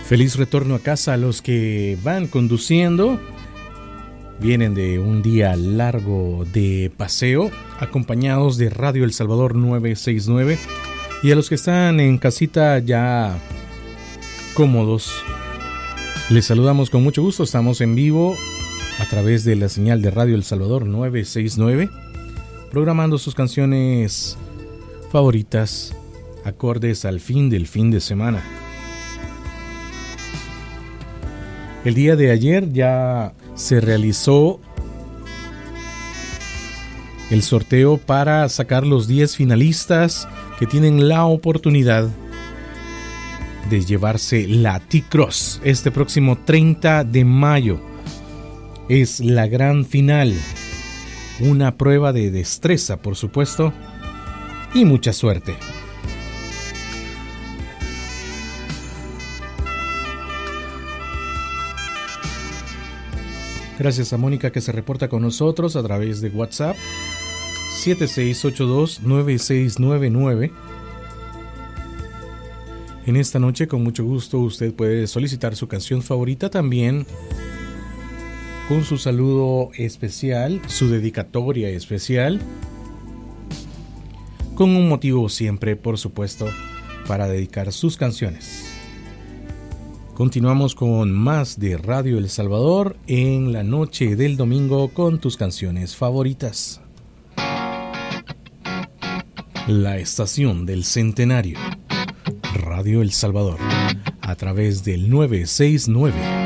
Feliz retorno a casa a los que van conduciendo. Vienen de un día largo de paseo, acompañados de Radio El Salvador 969. Y a los que están en casita ya cómodos, les saludamos con mucho gusto. Estamos en vivo a través de la señal de Radio El Salvador 969, programando sus canciones favoritas, acordes al fin del fin de semana. El día de ayer ya se realizó el sorteo para sacar los 10 finalistas que tienen la oportunidad de llevarse la T-Cross este próximo 30 de mayo. Es la gran final, una prueba de destreza, por supuesto, y mucha suerte. Gracias a Mónica que se reporta con nosotros a través de WhatsApp 7682-9699. En esta noche, con mucho gusto, usted puede solicitar su canción favorita también con su saludo especial, su dedicatoria especial, con un motivo siempre, por supuesto, para dedicar sus canciones. Continuamos con más de Radio El Salvador en la noche del domingo con tus canciones favoritas. La estación del centenario, Radio El Salvador, a través del 969.